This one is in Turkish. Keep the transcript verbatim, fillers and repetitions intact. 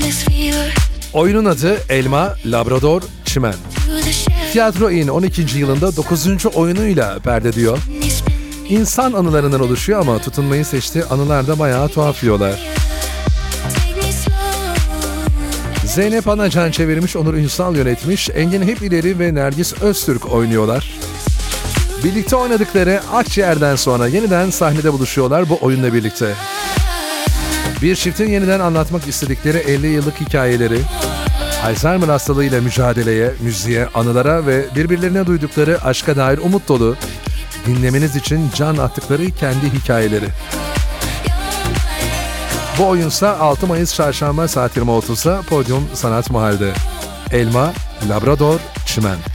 Oyunun adı Elma, Labrador, Çimen. Tiyatro İ'nin on ikinci yılında dokuzuncu oyunuyla perde diyor. İnsan anılarından oluşuyor ama tutunmayı seçtiği anılar da bayağı tuhaf diyorlar. Zeynep Anacan çevirmiş, Onur Ünsal yönetmiş, Engin Hepileri ve Nergis Öztürk oynuyorlar. Birlikte oynadıkları Akciğer'den sonra yeniden sahnede buluşuyorlar bu oyunla birlikte. Bir çiftin yeniden anlatmak istedikleri elli yıllık hikayeleri, Alzheimer hastalığıyla mücadeleye, müziğe, anılara ve birbirlerine duydukları aşka dair umut dolu, dinlemeniz için can attıkları kendi hikayeleri. Bu oyunsa altı Mayıs Çarşamba saat yirmi otuzda Podyum Sanat Mahal'de. Elma, Labrador, Çimen.